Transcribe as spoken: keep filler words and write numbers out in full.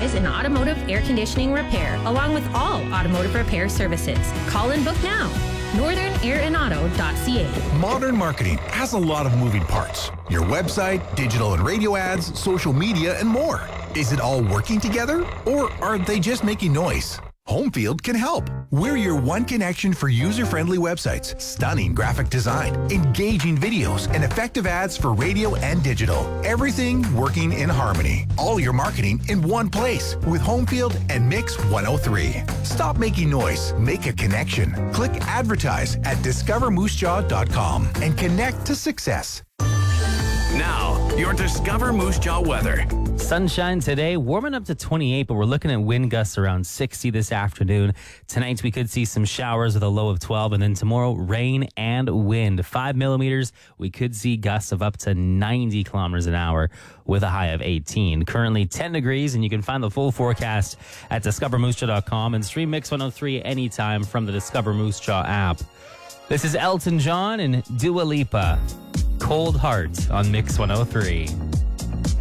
specialize in automotive air conditioning repair, along with all automotive repair services. Call and book now. northern air and auto dot c a. Modern marketing has a lot of moving parts. Your website, digital and radio ads, social media, and more. Is it all working together, or are they just making noise? Homefield can help. We're your one connection for user-friendly websites, stunning graphic design, engaging videos, and effective ads for radio and digital. Everything working in harmony. All your marketing in one place with Homefield and Mix one oh three. Stop making noise. Make a connection. Click advertise at discover moose jaw dot com and connect to success. Now, your Discover Moose Jaw weather. Sunshine today, warming up to twenty-eight, but we're looking at wind gusts around sixty this afternoon. Tonight, we could see some showers with a low of twelve, and then tomorrow, rain and wind. Five millimeters, we could see gusts of up to ninety kilometers an hour with a high of eighteen. Currently ten degrees, and you can find the full forecast at discover moose jaw dot com and stream Mix one oh three anytime from the Discover Moose Jaw app. This is Elton John and Dua Lipa. Cold Heart on Mix one oh three.